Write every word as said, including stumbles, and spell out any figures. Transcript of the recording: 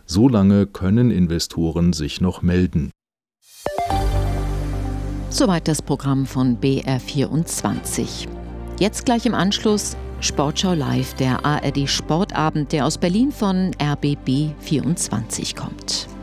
Solange können Investoren sich noch melden. Soweit das Programm von B R vierundzwanzig. Jetzt gleich im Anschluss Sportschau Live, der A R D Sportabend, der aus Berlin von R B B vierundzwanzig kommt.